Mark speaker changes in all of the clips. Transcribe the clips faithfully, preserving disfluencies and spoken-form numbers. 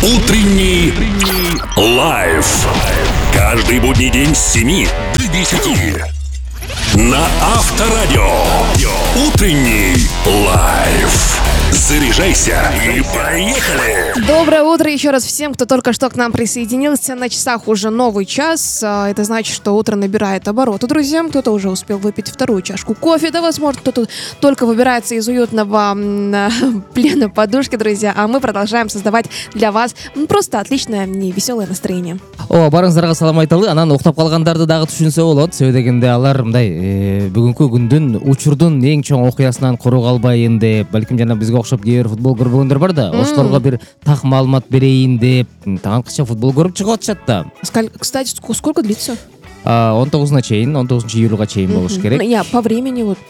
Speaker 1: Утренний лайф. Каждый будний день с семи до десяти. На Авторадио. Утренний лайф. Заряжайся и поехали!
Speaker 2: Доброе утро еще раз всем, кто только что к нам присоединился. На часах уже новый час. Это значит, что утро набирает обороты, друзья. Кто-то уже успел выпить вторую чашку кофе. Да, возможно, кто-то только выбирается из уютного плена подушки, друзья. А мы продолжаем создавать для вас просто отличное и веселое настроение.
Speaker 3: О, барыңыздарга салам айталы. Анан уктап калгандарды дагы түшүнсө болот. Себеби дегенде алар мындай бүгүнкү күндүн учурдун эң чоң окуясынан куру калбайын деп, балким жана бизге окшоп кээ бир футбол көрбөгөндөр бар да. Ошолорго бир так маалымат берейин деп таңкыча футбол көрүп чыгып атышат да.
Speaker 2: Кстати, сколько длится?
Speaker 3: он тогузуна чейин, он тогузунчу июлга чейин болуш керек.
Speaker 2: Я по времени вот.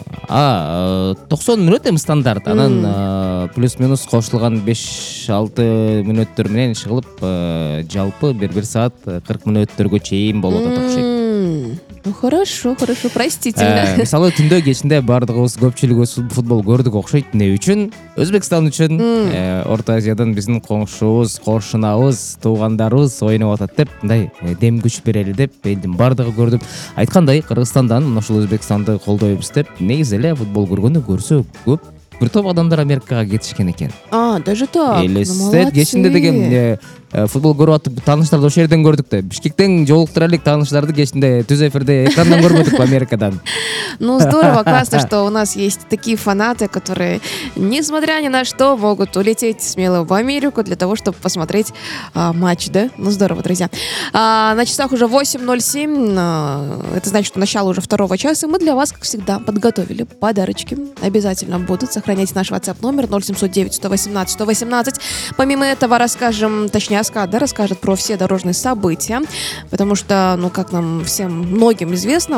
Speaker 3: А, токсон мүнөт эми стандарт. Анан плюс-минус кошулган беш-алты мүнөттөр менен иш кылып, жалпы бир саат кырк мүнөттөргө чейин болот деп окшойт.
Speaker 2: Ну хорошо, хорошо, простительно.
Speaker 3: Мисалы түндө кечинде баардыгыбыз көпчүлүгүбүз футбол көрдүк окшойт. Эмне үчүн? Өзбекстан үчүн, Орто Азиядан биздин коңшубуз, кошунабыз, туугандарыбыз ойноп атат деп, мындай дем күч берели деп, элдин баардыгы көрдүп. Айткандай, Кыргызстандан мына ушул Өзбекстанды колдойбуз деп, негизи эле футбол көргөндө көрсө көп бир топ адамдар Америкага кетишкен экен.
Speaker 2: А, даже так.
Speaker 3: Элестет кечинде деген футбол көрүп атып тааныштарды ошол жерден көрдүк да. Бишкектен жолуктура элек тааныштарды кечинде түз эфирде экрандан көрбөдүк Америкадан.
Speaker 2: Ну здорово, классно, что у нас есть такие фанаты, которые, несмотря ни на что, могут улететь смело в Америку для того, чтобы посмотреть а, матч, да? Ну здорово, друзья. А, на часах уже восемь ноль семь, а, это значит, что начало уже второго часа. Мы для вас, как всегда, подготовили подарочки. Обязательно будут. Сохраняйте наш WhatsApp номер ноль семьсот девять сто восемнадцать сто восемнадцать. Помимо этого расскажем, точнее, Аскад, да, расскажет про все дорожные события, потому что, ну, как нам всем, многим известно,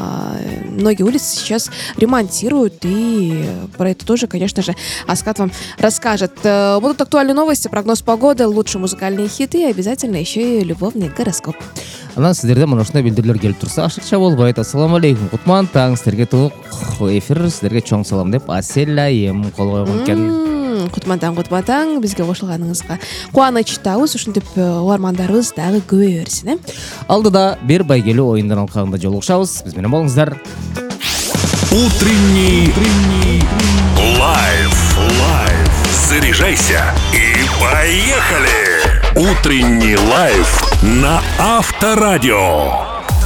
Speaker 2: многие улицы сейчас ремонтируют, и про это тоже, конечно же, Аскад вам расскажет. Будут актуальные новости, прогноз погоды, лучшие музыкальные хиты и обязательно еще и любовный гороскоп.
Speaker 3: Анан сиздерде мына ушундай билдирүүлөр келип турса, ашыкча болбойт. Ассаламу алейкум, кутман таң, сиздерге тук эфир, сиздерге чоң салам деп Аселайым кол койгон экен.
Speaker 2: Кутман таң, кутман таң, бизге кошулганыңызга кубанычтабыз. Ушинтип угармандарыбыз дагы көбөйө берсин, э?
Speaker 3: Алдыда бир байгелүү оюндан алкагында жолугушабыз. Биз менен болуңуздар.
Speaker 1: Утренний лайф. Лайф. Заряжайся и поехали! Утренний лайф на Авторадио.